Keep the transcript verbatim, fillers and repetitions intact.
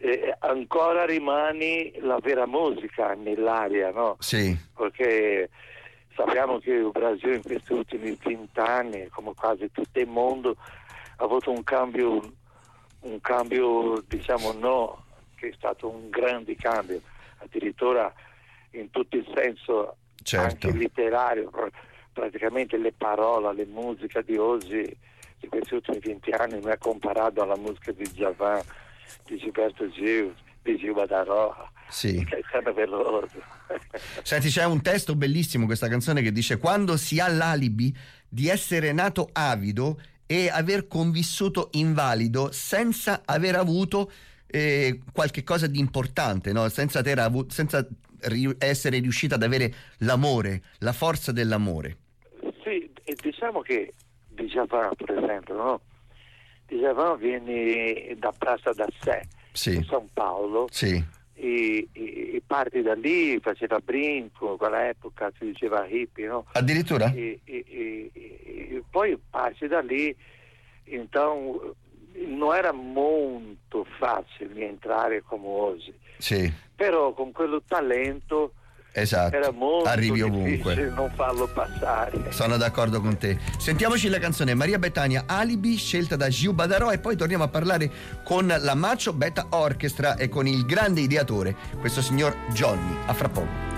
eh, ancora rimane la vera musica nell'aria, no? Sì. Perché sappiamo che il Brasile in questi ultimi vent'anni, come quasi tutto il mondo, ha avuto un cambio, un cambio, diciamo no, che è stato un grande cambio, addirittura in tutto il senso, certo, anche letterario, praticamente le parole, le musiche di oggi, di questi ultimi venti anni, non è comparato alla musica di Djavan, di Gilberto Gil, di Gil Badarò, sì. che è sempre veloce. Senti, c'è un testo bellissimo, questa canzone, che dice: quando si ha l'alibi di essere nato avido e aver convissuto invalido senza aver avuto eh, qualche cosa di importante, no? Senza, aver avu- senza ri- essere riuscita ad avere l'amore, la forza dell'amore. Sì, e diciamo che Djavan, per esempio, no? Djavan viene da Praça da Sé, sì. in San Paolo, sì. e, e, e parti da lì, faceva brinco, quell'epoca si diceva hippie, no? Addirittura? E, e, e, e poi parti da lì, então non era molto facile entrare come oggi, sì. però con quello talento, esatto, era molto arrivi difficile ovunque. non farlo passare. Sono d'accordo con te. Sentiamoci la canzone Maria Bethania, Alibi, scelta da Gil Badarò, e poi torniamo a parlare con la Macho Beta Orchestra e con il grande ideatore, questo signor Johnny. A fra poco.